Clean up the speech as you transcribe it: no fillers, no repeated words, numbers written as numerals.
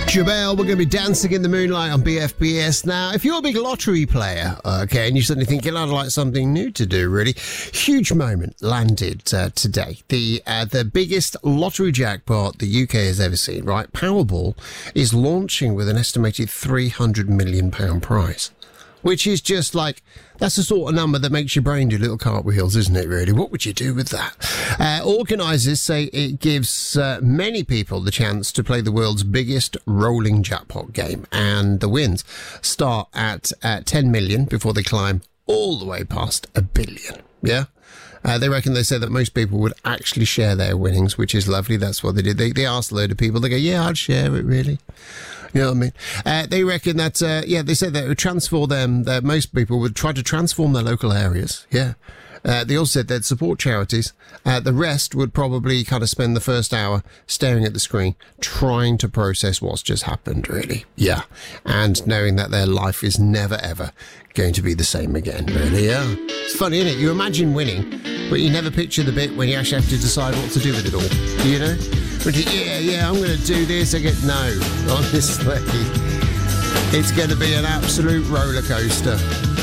Jabelle, we're going to be dancing in the moonlight on BFBS. Now, if you're a big lottery player, okay, and you're suddenly thinking, I'd like something new to do, really, huge moment landed today. The biggest lottery jackpot the UK has ever seen, right? Powerball is launching with an estimated £300 million prize. Which is just like, that's the sort of number that makes your brain do little cartwheels, isn't it, really? What would you do with that? Organisers say it gives many people the chance to play the world's biggest rolling jackpot game. And the wins start at 10 million before they climb all the way past $1 billion. Yeah? They say that most people would actually share their winnings, which is lovely. That's what they did. They asked a load of people. They go, yeah, I'd share it, really. You know what I mean? They reckon that, they said that it would transform them, that most people would try to transform their local areas. Yeah. They also said they'd support charities. The rest would probably kind of spend the first hour staring at the screen, trying to process what's just happened, really. Yeah. And knowing that their life is never, ever going to be the same again, really. Yeah. It's funny, isn't it? You imagine winning, but you never picture the bit when you actually have to decide what to do with it all. You know? But I'm going to do this. I get no. Honestly, it's going to be an absolute roller coaster.